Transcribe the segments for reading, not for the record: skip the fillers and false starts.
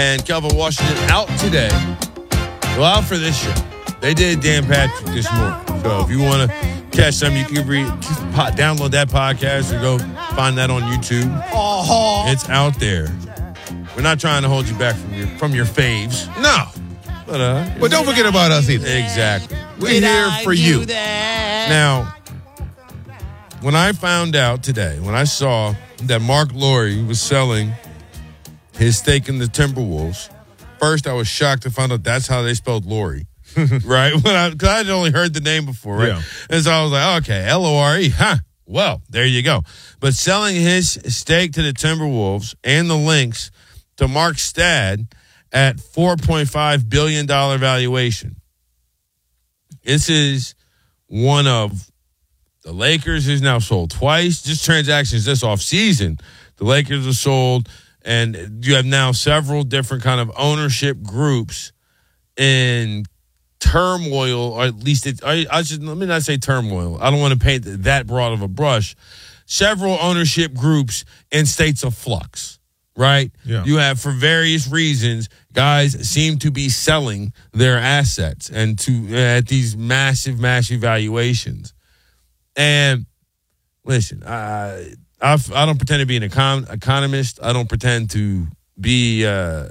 And Calvin Washington out today. Well, out for this show. They did Dan Patrick this morning. So if you want to catch them, you can download that podcast or go find that on YouTube. It's out there. We're not trying to hold you back from your faves. No. But don't forget about us either. Exactly. We're here for you. Now, when I found out today, when I saw that Mark Lowry was selling his stake in the Timberwolves, first I was shocked to find out that's how they spelled Lowry, right? Because I had only heard the name before, right? Yeah. And so I was like, okay, Lore, huh? Well, there you go. But selling his stake to the Timberwolves and the Lynx to Mark Stad at $4.5 billion valuation. This is one of the Lakers is now sold twice. Just transactions this offseason. The Lakers are sold. And you have now several different kind of ownership groups in turmoil, or at least let me not say turmoil. I don't want to paint that broad of a brush. Several ownership groups in states of flux, right? Yeah. You have, for various reasons, guys seem to be selling their assets and at these massive valuations. And listen, I don't pretend to be an economist. I don't pretend to be a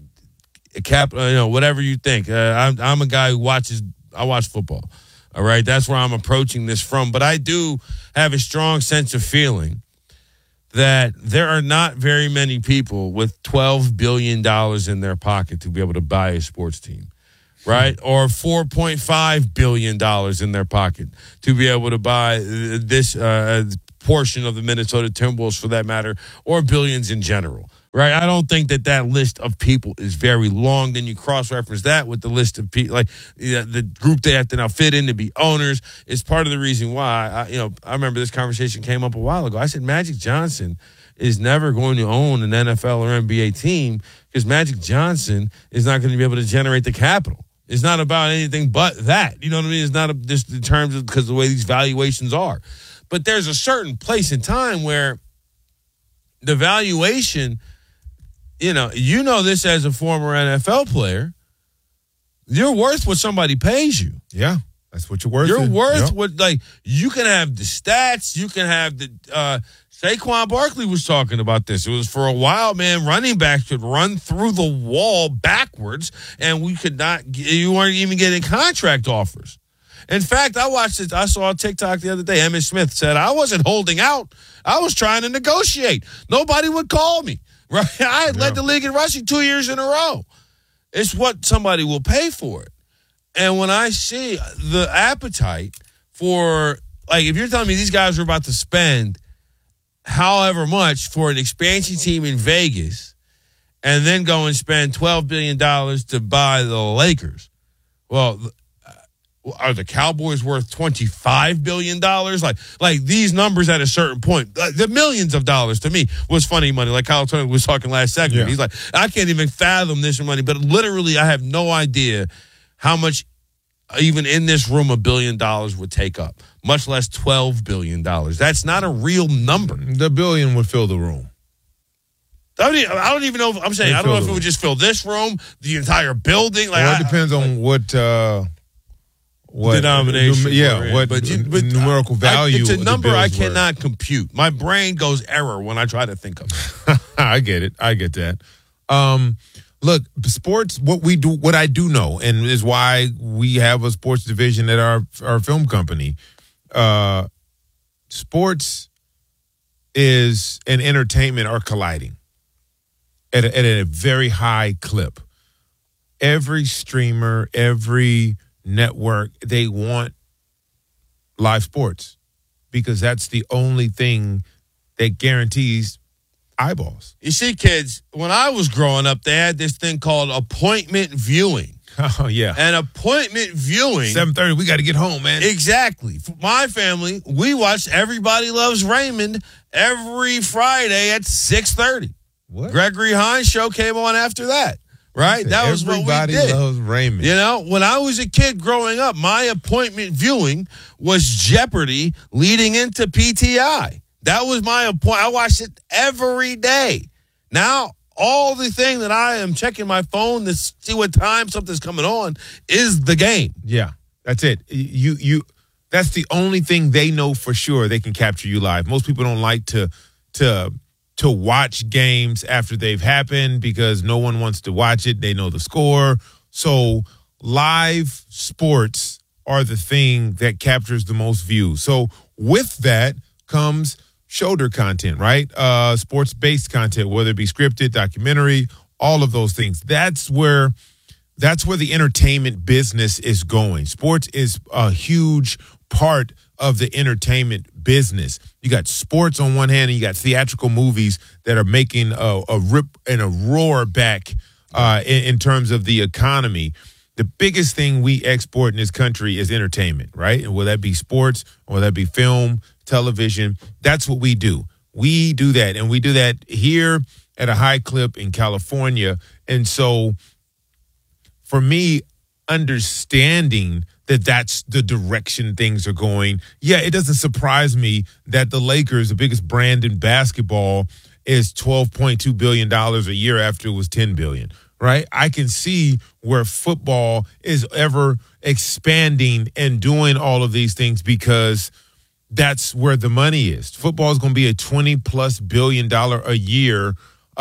whatever you think. I'm a guy who I watch football. All right, that's where I'm approaching this from. But I do have a strong sense of feeling that there are not very many people with $12 billion in their pocket to be able to buy a sports team, right? Or $4.5 billion in their pocket to be able to buy this portion of the Minnesota Timberwolves, for that matter, or billions in general, right? I don't think that list of people is very long. Then you cross-reference that with the list of people, like the group they have to now fit in to be owners. Is part of the reason why I remember this conversation came up a while ago. I said Magic Johnson is never going to own an NFL or NBA team because Magic Johnson is not going to be able to generate the capital. It's not about anything but that. You know what I mean? It's not just in terms of because of the way these valuations are. But there's a certain place in time where the valuation, you know this as a former NFL player, you're worth what somebody pays you. Yeah, that's what you're worth. You're worth what, you can have the stats, you can have the, Saquon Barkley was talking about this. It was for a while, man, running backs could run through the wall backwards and you weren't even getting contract offers. In fact, I saw a TikTok the other day. Emmitt Smith said, I wasn't holding out. I was trying to negotiate. Nobody would call me. Right? I had led the league in rushing 2 years in a row. It's what somebody will pay for it. And when I see the appetite for, if you're telling me these guys are about to spend however much for an expansion team in Vegas and then go and spend $12 billion to buy the Lakers, well, are the Cowboys worth $25 billion? Like these numbers at a certain point, the millions of dollars to me was funny money. Like Kyle Turner was talking last segment. Yeah. He's like, I can't even fathom this money, but literally I have no idea how much even in this room $1 billion would take up, much less $12 billion. That's not a real number. The billion would fill the room. I don't even know if I'm saying, I don't know if it would just fill this room, the entire building. It depends on what denomination? But numerical value. It's a number I cannot compute. My brain goes error when I try to think of it. I get it. I get that. Look, sports. What I do know, and is why we have a sports division at our film company. Sports and entertainment are colliding at a very high clip. Every streamer, every network, they want live sports because that's the only thing that guarantees eyeballs. You see, kids, when I was growing up, they had this thing called appointment viewing. Oh, yeah. And appointment viewing. 7:30, we got to get home, man. Exactly. For my family, we watched Everybody Loves Raymond every Friday at 6:30. What? Gregory Hines show came on after that. Right? That was what we did. Everybody Loves Raymond. You know, when I was a kid growing up, my appointment viewing was Jeopardy leading into PTI. That was my appointment. I watched it every day. Now, all the thing that I am checking my phone to see what time something's coming on is the game. Yeah, that's it. That's the only thing they know for sure. They can capture you live. Most people don't like to watch games after they've happened because no one wants to watch it. They know the score. So live sports are the thing that captures the most views. So with that comes shoulder content, right? Sports-based content, whether it be scripted, documentary, all of those things. That's where the entertainment business is going. Sports is a huge part of the entertainment business. You got sports on one hand, and you got theatrical movies that are making a rip and a roar back in terms of the economy. The biggest thing we export in this country is entertainment, right? And will that be sports, or will that be film, television? That's what we do. We do that, and we do that here at a high clip in California. And so for me, understanding that that's the direction things are going, yeah, it doesn't surprise me that the Lakers, the biggest brand in basketball, is $12.2 billion a year after it was $10 billion. Right? I can see where football is ever expanding and doing all of these things because that's where the money is. Football is going to be a $20+ billion a year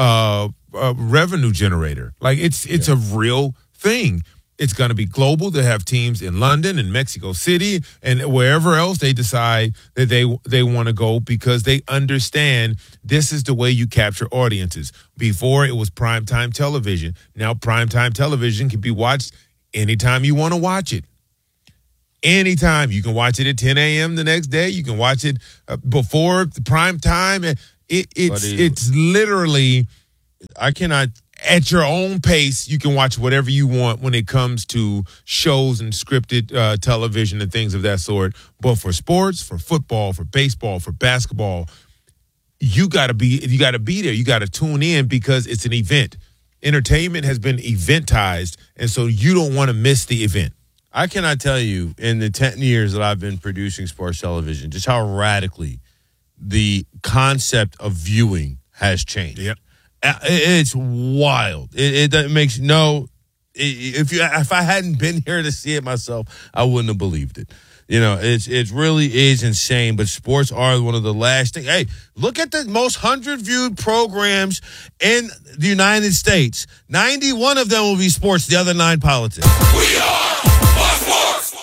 revenue generator. Like it's a real thing. It's going to be global. They have teams in London and Mexico City and wherever else they decide that they want to go because they understand this is the way you capture audiences. Before it was primetime television. Now primetime television can be watched anytime you want to watch it. Anytime. You can watch it at 10 a.m. the next day. You can watch it before the prime time. It's literally, I cannot, at your own pace, you can watch whatever you want when it comes to shows and scripted television and things of that sort. But for sports, for football, for baseball, for basketball, you gotta be there. You gotta tune in because it's an event. Entertainment has been eventized, and so you don't want to miss the event. I cannot tell you in the 10 years that I've been producing sports television just how radically the concept of viewing has changed. Yep. It's wild. It makes no. If I hadn't been here to see it myself, I wouldn't have believed it. You know, it really is insane. But sports are one of the last things. Hey, look at the most 100 viewed programs in the United States. 91 of them will be sports. The other 9 politics. We are sports.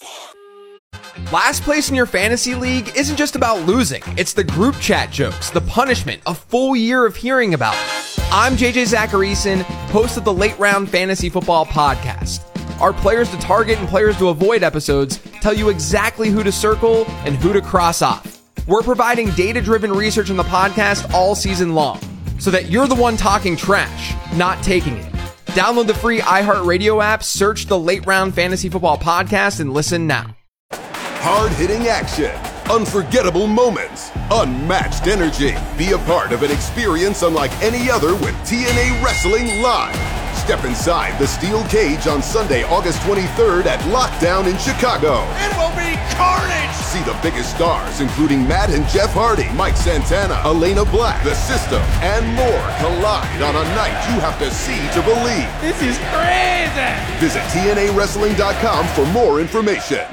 Last place in your fantasy league isn't just about losing. It's the group chat jokes, the punishment, a full year of hearing about it. I'm JJ Zacharyson, host of the Late Round Fantasy Football Podcast. Our players to target and players to avoid episodes tell you exactly who to circle and who to cross off. We're providing data-driven research in the podcast all season long, so that you're the one talking trash, not taking it. Download the free iHeartRadio app, search the Late Round Fantasy Football Podcast, and listen now. Hard-hitting action, unforgettable moments, unmatched energy. Be a part of an experience unlike any other with TNA Wrestling Live. Step inside the steel cage on Sunday, August 23rd at Lockdown in Chicago. It will be carnage! See the biggest stars, including Matt and Jeff Hardy, Mike Santana, Elena Black, The System, and more collide on a night you have to see to believe. This is crazy! Visit TNAWrestling.com for more information.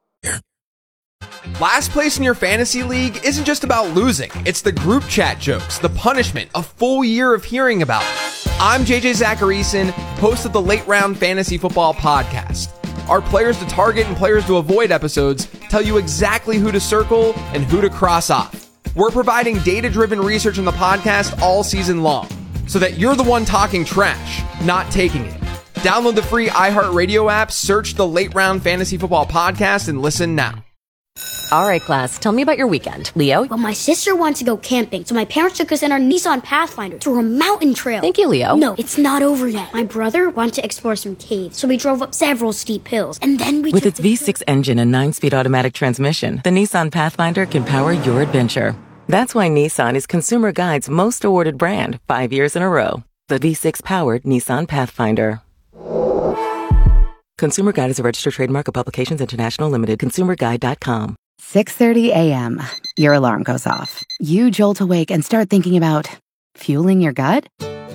Last place in your fantasy league isn't just about losing. It's the group chat jokes, the punishment, a full year of hearing about it. I'm JJ Zacharyson, host of the Late Round Fantasy Football Podcast. Our players to target and players to avoid episodes tell you exactly who to circle and who to cross off. We're providing data-driven research in the podcast all season long, so that you're the one talking trash, not taking it. Download the free iHeartRadio app, search the Late Round Fantasy Football Podcast, and listen now. All right, class, tell me about your weekend. Leo? Well, my sister wanted to go camping, so my parents took us in our Nissan Pathfinder through a mountain trail. Thank you, Leo. No, it's not over yet. My brother wanted to explore some caves, so we drove up several steep hills, and then we With its V6 engine and 9-speed automatic transmission, the Nissan Pathfinder can power your adventure. That's why Nissan is Consumer Guide's most awarded brand 5 years in a row. The V6-powered Nissan Pathfinder. Consumer Guide is a registered trademark of Publications International Limited. ConsumerGuide.com. 6:30 a.m. Your alarm goes off. You jolt awake and start thinking about fueling your gut?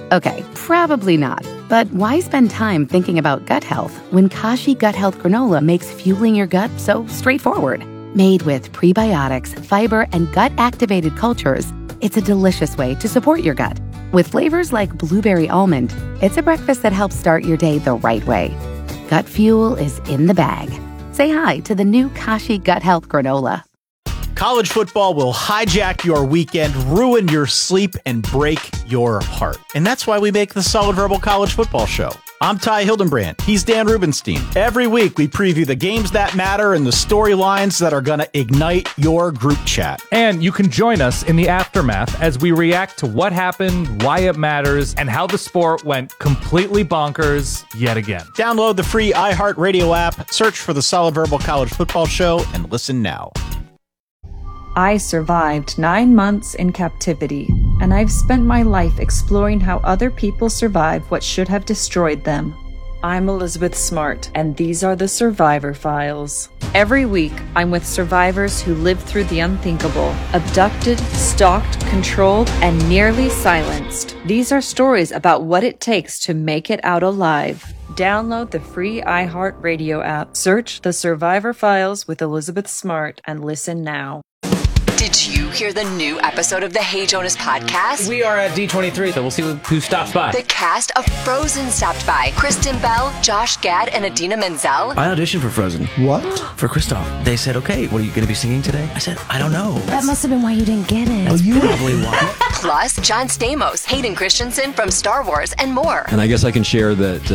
Okay, probably not. But why spend time thinking about gut health when Kashi Gut Health Granola makes fueling your gut so straightforward? Made with prebiotics, fiber, and gut-activated cultures, it's a delicious way to support your gut. With flavors like blueberry almond, it's a breakfast that helps start your day the right way. Gut fuel is in the bag. Say hi to the new Kashi Gut Health Granola. College football will hijack your weekend, ruin your sleep, and break your heart. And that's why we make the Solid Verbal College Football Show. I'm Ty Hildenbrand. He's Dan Rubenstein. Every week, we preview the games that matter and the storylines that are going to ignite your group chat. And you can join us in the aftermath as we react to what happened, why it matters, and how the sport went completely bonkers yet again. Download the free iHeartRadio app, search for the Solid Verbal College Football Show, and listen now. I survived 9 months in captivity, and I've spent my life exploring how other people survived what should have destroyed them. I'm Elizabeth Smart, and these are the Survivor Files. Every week, I'm with survivors who lived through the unthinkable, abducted, stalked, controlled, and nearly silenced. These are stories about what it takes to make it out alive. Download the free iHeartRadio app, search The Survivor Files with Elizabeth Smart, and listen now. Did you hear the new episode of the Hey Jonas podcast? We are at D23, so we'll see who stops by. The cast of Frozen stopped by. Kristen Bell, Josh Gad, and Idina Menzel. I auditioned for Frozen. What? For Kristoff. They said, okay, what are you going to be singing today? I said, I don't know. That must have been why you didn't get it. That's probably why. Plus, John Stamos, Hayden Christensen from Star Wars, and more. And I guess I can share that...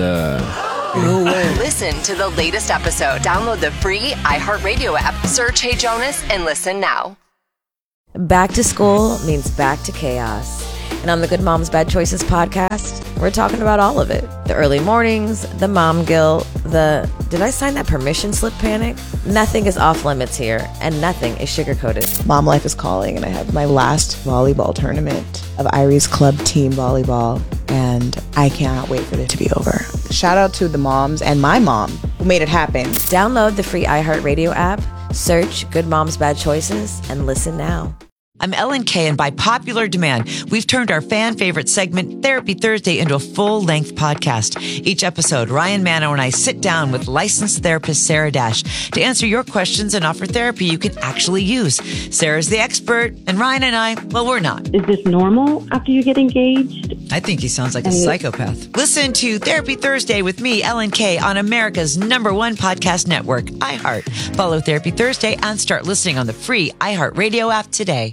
No way. Listen to the latest episode. Download the free iHeartRadio app. Search Hey Jonas and listen now. Back to school means back to chaos. And on the Good Moms Bad Choices podcast, we're talking about all of it. The early mornings, the mom guilt, the did I sign that permission slip panic? Nothing is off limits here, and nothing is sugar-coated. Mom life is calling, and I have my last volleyball tournament of Irie's Club Team Volleyball, and I cannot wait for it to be over. Shout out to the moms and my mom who made it happen. Download the free iHeartRadio app, search Good Moms Bad Choices, and listen now. I'm Ellen Kay, and by popular demand, we've turned our fan favorite segment, Therapy Thursday, into a full-length podcast. Each episode, Ryan Manno and I sit down with licensed therapist Sarah Dash to answer your questions and offer therapy you can actually use. Sarah's the expert, and Ryan and I, well, we're not. Is this normal after you get engaged? I think he sounds like a psychopath. Listen to Therapy Thursday with me, Ellen Kay, on America's #1 podcast network, iHeart. Follow Therapy Thursday and start listening on the free iHeartRadio app today.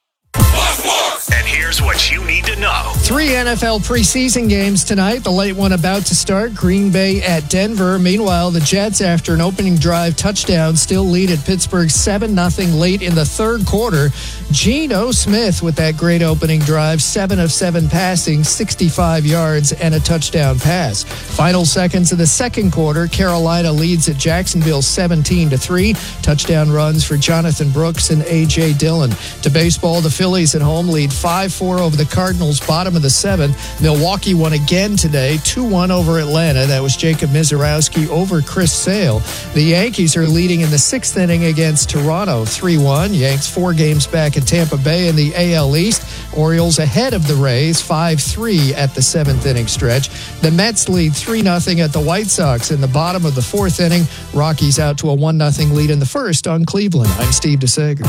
And here's what you need to know. 3 NFL preseason games tonight. The late one about to start. Green Bay at Denver. Meanwhile, the Jets, after an opening drive touchdown, still lead at Pittsburgh 7-0 late in the third quarter. Geno Smith with that great opening drive. 7 of 7 passing, 65 yards, and a touchdown pass. Final seconds of the second quarter. Carolina leads at Jacksonville 17-3. Touchdown runs for Jonathan Brooks and A.J. Dillon. To baseball, the Phillies at home lead 5-4 over the Cardinals, bottom of the seventh. Milwaukee won again today, 2-1 over Atlanta. That was Jacob Mizorowski over Chris Sale. The Yankees are leading in the sixth inning against Toronto, 3-1. Yanks 4 games back at Tampa Bay in the AL East. Orioles ahead of the Rays, 5-3 at the seventh inning stretch. The Mets lead 3-0 at the White Sox in the bottom of the fourth inning. Rockies out to a 1-0 lead in the first on Cleveland. I'm Steve DeSager.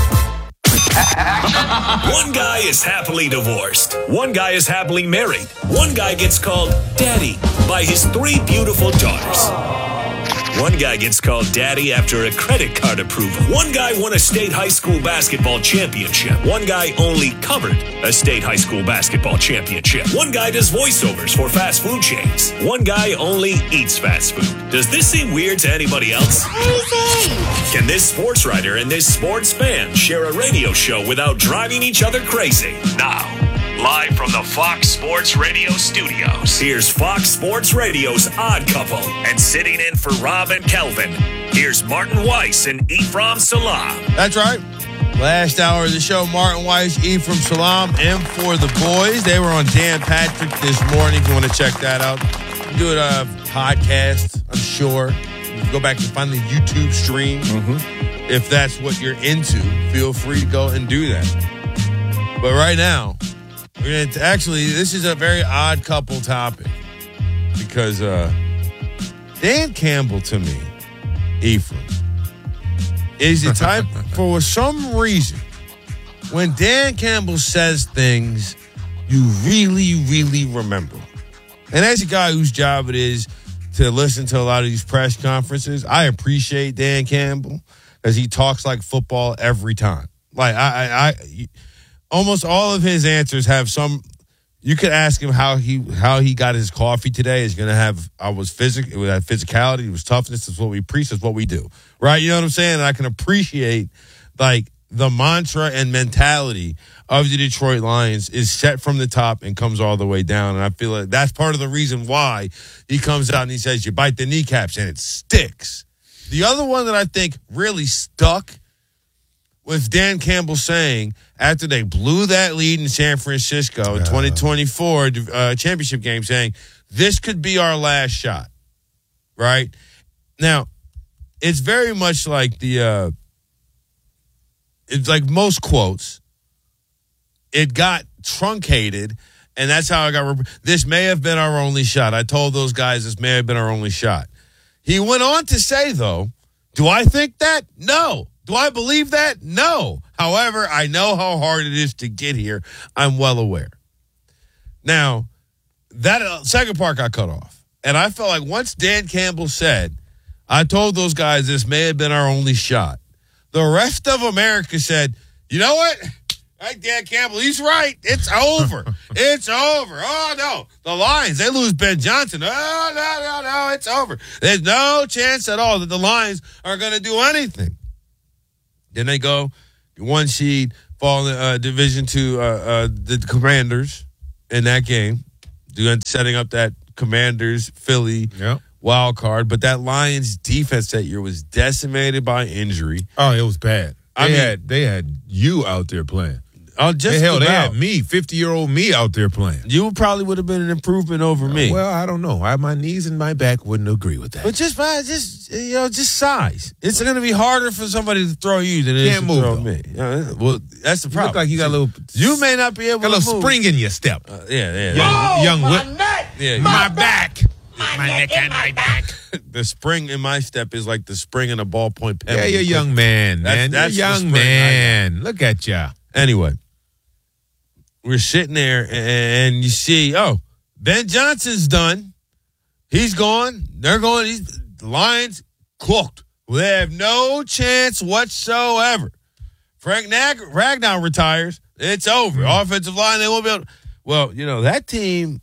One guy is happily divorced. One guy is happily married. One guy gets called daddy by his 3 beautiful daughters. One guy gets called daddy after a credit card approval. One guy won a state high school basketball championship. One guy only covered a state high school basketball championship. One guy does voiceovers for fast food chains. One guy only eats fast food. Does this seem weird to anybody else? Crazy! Can this sports writer and this sports fan share a radio show without driving each other crazy? Now, live from the Fox Sports Radio studios, here's Fox Sports Radio's Odd Couple. And sitting in for Rob and Kelvin, here's Martin Weiss and Ephraim Salam. That's right. Last hour of the show, Martin Weiss, Ephraim Salam, and for the boys. They were on Dan Patrick this morning. If you want to check that out, you do it a podcast, I'm sure. You can go back and find the YouTube stream. If that's what you're into, feel free to go and do that. But right now, Actually, this is a very odd couple topic because Dan Campbell, to me, Ephraim, is the type, for some reason, when Dan Campbell says things, you really, really remember. And as a guy whose job it is to listen to a lot of these press conferences, I appreciate Dan Campbell because he talks like football every time. Like, I almost all of his answers have some. You could ask him how he got his coffee today. He's going to have, it had physicality, it was toughness. That's what we preach. That's what we do. Right? You know what I'm saying? And I can appreciate, like, the mantra and mentality of the Detroit Lions is set from the top and comes all the way down. And I feel like that's part of the reason why he comes out and he says, you bite the kneecaps and it sticks. The other one that I think really stuck with Dan Campbell saying after they blew that lead in San Francisco in 2024 championship game, saying, this could be our last shot, right? Now, it's very much like it's like most quotes. It got truncated, and that's how I got. This may have been our only shot. I told those guys this may have been our only shot. He went on to say, though, do I think that? No. Do I believe that? No. However, I know how hard it is to get here. I'm well aware. Now, that second part got cut off. And I felt like once Dan Campbell said, I told those guys this may have been our only shot, the rest of America said, you know what? Right, Dan Campbell, he's right. It's over. It's over. Oh, no. The Lions, they lose Ben Johnson. Oh, no, it's over. There's no chance at all that the Lions are going to do anything. Then they go, one seed, fall in Division II, the Commanders in that game, setting up that Commanders-Philly wild card. But that Lions defense that year was decimated by injury. Oh, it was bad. They had you out there playing. They had me, 50-year-old me out there playing. You probably would have been an improvement over me. Well, I don't know. My knees and my back wouldn't agree with that. But just size. It's going to be harder for somebody to throw you than it is to throw me. Well, that's the problem. You look like you got a little. You may not be able to move. A little spring in your step. Young my neck, my back, my neck and my back. The spring in my step is like the spring in a ballpoint pen. Yeah, you're a young man, man. That's you're a young man. Look at ya. Anyway. We're sitting there, and you see, Ben Johnson's done. He's gone. They're going. The Lions cooked. They have no chance whatsoever. Frank Ragnow retires. It's over. Offensive line, they won't be able to. Well, that team,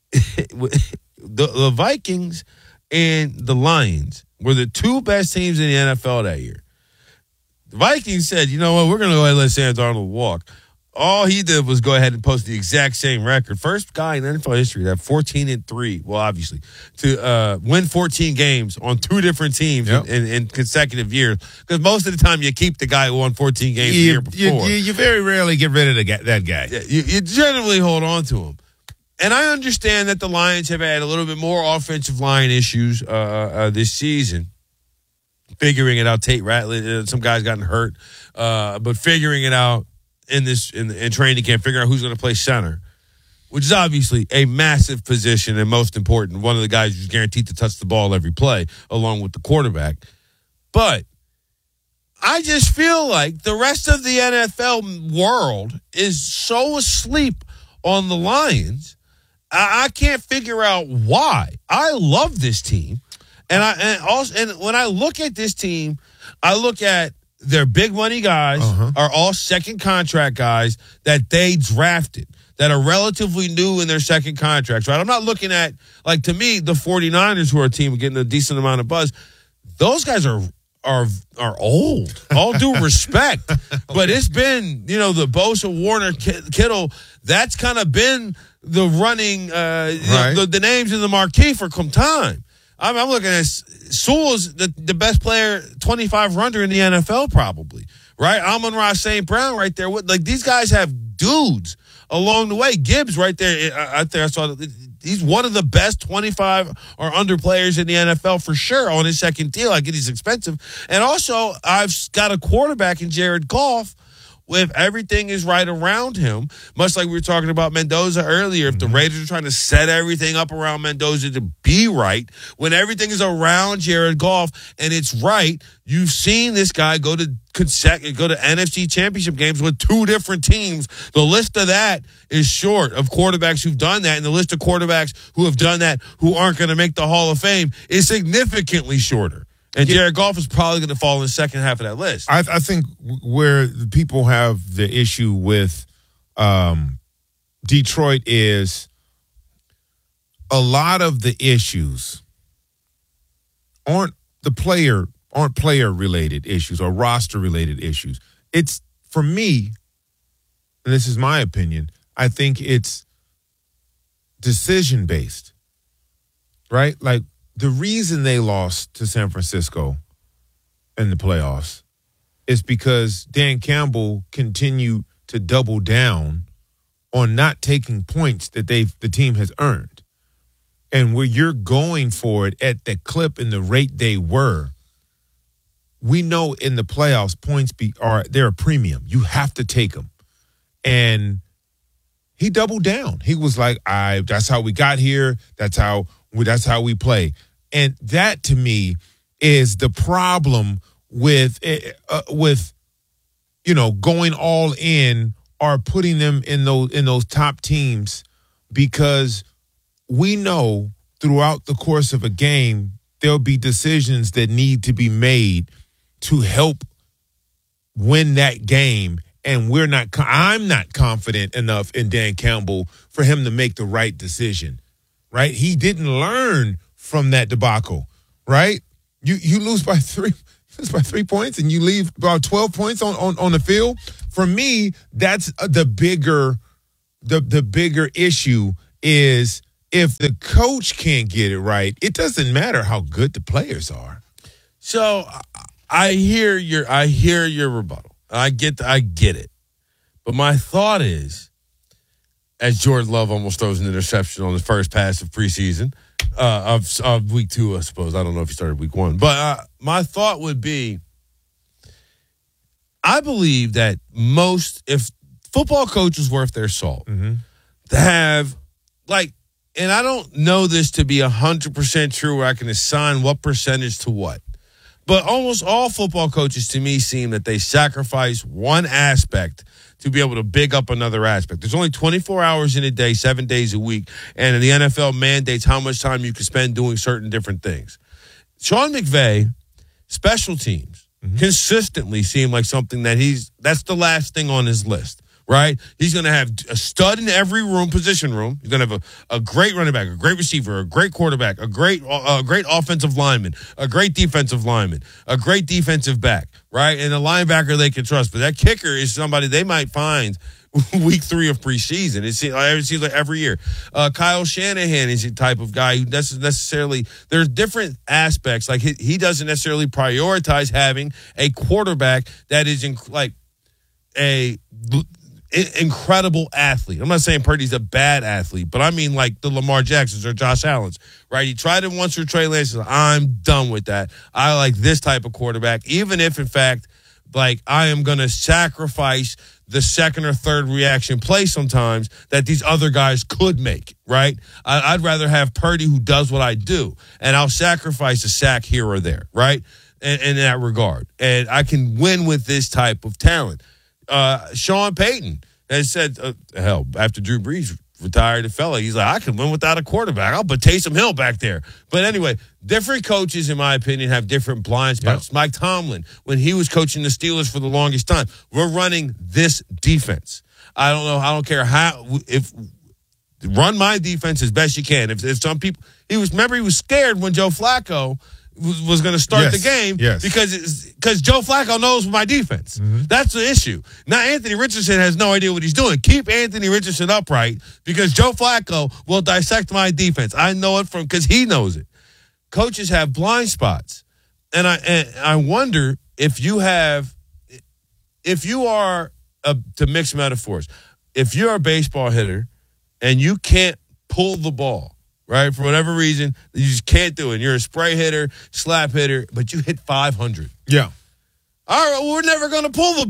the Vikings and the Lions were the two best teams in the NFL that year. The Vikings said, you know what, we're going to go ahead and let Sam Darnold walk. All he did was go ahead and post the exact same record. First guy in NFL history to have 14-3. Well, obviously, to win 14 games on two different teams in consecutive years. Because most of the time you keep the guy who won 14 games the year before. You very rarely get rid of that guy. Yeah, you generally hold on to him. And I understand that the Lions have had a little bit more offensive line issues this season. Figuring it out, Tate Ratliff, some guys gotten hurt, but figuring it out in training camp, figuring out who's going to play center, which is obviously a massive position and most important. One of the guys who's guaranteed to touch the ball every play, along with the quarterback. But I just feel like the rest of the NFL world is so asleep on the Lions. I can't figure out why. I love this team. And when I look at this team, I look at their big money guys are all second contract guys that they drafted that are relatively new in their second contracts, right? I'm not looking at, like, to me, the 49ers, who are a team getting a decent amount of buzz. Those guys are old, all due respect. But it's been, the Bosa, Warner, Kittle, that's kind of been the running, the names in the marquee for some time. I'm looking at Sewell's the best player, 25-runner in the NFL probably, right? Amon-Ra St. Brown right there. These guys have dudes along the way. Gibbs right there. I saw he's one of the best 25 or under players in the NFL for sure on his second deal. I get he's expensive. And also, I've got a quarterback in Jared Goff if everything is right around him, much like we were talking about Mendoza earlier, if the Raiders are trying to set everything up around Mendoza to be right, when everything is around Jared Goff and it's right, you've seen this guy go to NFC championship games with 2 different teams. The list of that is short of quarterbacks who've done that, and the list of quarterbacks who have done that who aren't going to make the Hall of Fame is significantly shorter. And Jared Goff is probably going to fall in the second half of that list. I think where people have the issue with Detroit is a lot of the issues aren't player-related issues or roster-related issues. It's, for me, and this is my opinion, I think it's decision-based, right? Like, the reason they lost to San Francisco in the playoffs is because Dan Campbell continued to double down on not taking points that the team has earned. And where you're going for it at the clip and the rate they were, we know in the playoffs points they're a premium. You have to take them. And he doubled down. He was like, that's how we got here. That's how we play. And that, to me, is the problem with going all in or putting them in those top teams, because we know throughout the course of a game there'll be decisions that need to be made to help win that game. And I'm not confident enough in Dan Campbell for him to make the right decision, right? He didn't learn from that debacle, right? You lose by 3 points and you leave about 12 points on the field. For me, that's the bigger issue is if the coach can't get it right, it doesn't matter how good the players are. So I hear your rebuttal. I get it. But my thought is, as Jordan Love almost throws an interception on the first pass of preseason, of week 2, I suppose. I don't know if he started week 1. But my thought would be, I believe that if football coaches worth their salt, to have, and I don't know this to be 100% true where I can assign what percentage to what, but almost all football coaches to me seem that they sacrifice one aspect to be able to big up another aspect. There's only 24 hours in a day, 7 days a week, and the NFL mandates how much time you can spend doing certain different things. Sean McVay, special teams, consistently seem like something that's the last thing on his list, right? He's going to have a stud in every position room. He's going to have a great running back, a great receiver, a great quarterback, a great offensive lineman, a great defensive lineman, a great defensive back, right? And a linebacker they can trust. But that kicker is somebody they might find week 3 of preseason. It seems like every year. Kyle Shanahan is the type of guy who doesn't necessarily, there's different aspects. Like he doesn't necessarily prioritize having a quarterback that is incredible athlete. I'm not saying Purdy's a bad athlete, but I mean like the Lamar Jacksons or Josh Allens, right? He tried it once with Trey Lance. I'm done with that. I like this type of quarterback, even if in fact, I am going to sacrifice the second or third reaction play sometimes that these other guys could make, right? I'd rather have Purdy who does what I do, and I'll sacrifice a sack here or there, right? In that regard. And I can win with this type of talent. Sean Payton has said, after Drew Brees retired, he's like, I can win without a quarterback. I'll put Taysom Hill back there. But anyway, different coaches, in my opinion, have different blind spots. Yep. Mike Tomlin, when he was coaching the Steelers for the longest time, we're running this defense. I don't care run my defense as best you can. If some people, he was scared when Joe Flacco was going to start the game because Joe Flacco knows my defense. That's the issue. Now Anthony Richardson has no idea what he's doing. Keep Anthony Richardson upright because Joe Flacco will dissect my defense. I know it because he knows it. Coaches have blind spots, and I wonder if you are to mix metaphors, if you're a baseball hitter and you can't pull the ball, right? For whatever reason, you just can't do it. You're a spray hitter, slap hitter, but you hit 500. Yeah. All right, well, we're never going to pull the ball.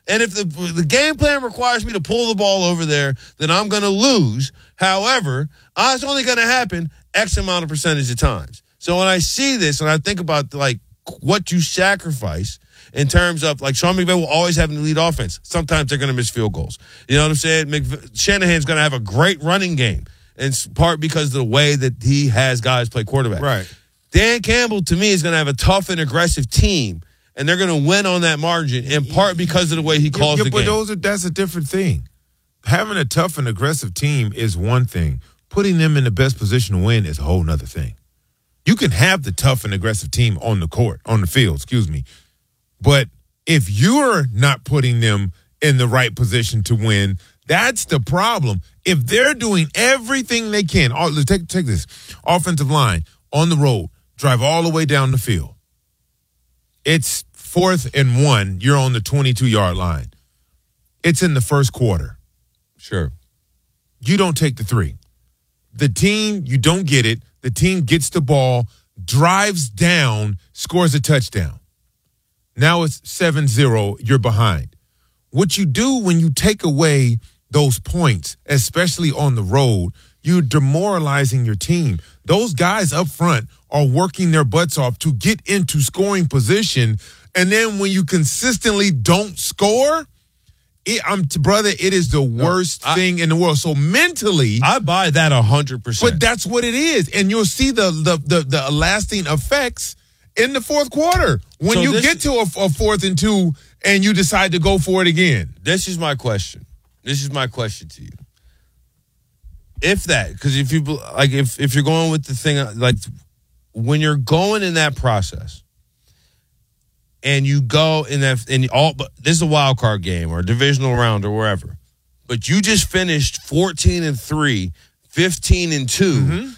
And if the game plan requires me to pull the ball over there, then I'm going to lose. However, it's only going to happen X amount of percentage of times. So when I see this and I think about like what you sacrifice in terms of like Sean McVay will always have an elite offense. Sometimes they're going to miss field goals. You know what I'm saying? Shanahan's going to have a great running game. In part because of the way that he has guys play quarterback. Right. Dan Campbell, to me, is going to have a tough and aggressive team, and they're going to win on that margin, in part because of the way he calls the game. But that's a different thing. Having a tough and aggressive team is one thing. Putting them in the best position to win is a whole nother thing. You can have the tough and aggressive team on the field, but if you're not putting them in the right position to win, that's the problem. If they're doing everything they can, let's take this. Offensive line on the road, drive all the way down the field. It's 4th and 1. You're on the 22-yard line. It's in the first quarter. Sure. You don't take the 3. The team, you don't get it. The team gets the ball, drives down, scores a touchdown. Now it's 7-0. You're behind. What you do when you take away those points, especially on the road, you're demoralizing your team. Those guys up front are working their butts off to get into scoring position, and then when you consistently don't score, it is the worst thing in the world. So mentally, I buy that 100%. But that's what it is, and you'll see the lasting effects in the fourth quarter when you get to a 4th and 2 and you decide to go for it again. This is my question. This is my question to you. If that, because if you're going with the thing, like when you're going in that process and you go in that, but this is a wild card game or a divisional round or wherever, but you just finished 14-3, 15-2.